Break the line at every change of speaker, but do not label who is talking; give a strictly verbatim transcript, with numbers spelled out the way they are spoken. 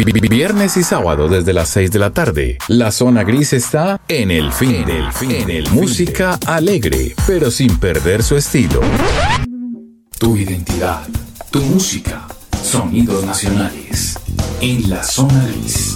Viernes y sábado desde las seis de la tarde. La zona gris está en el fin del fin. En el música alegre, pero sin perder su estilo.
Tu identidad, tu música, sonidos nacionales. En la zona gris.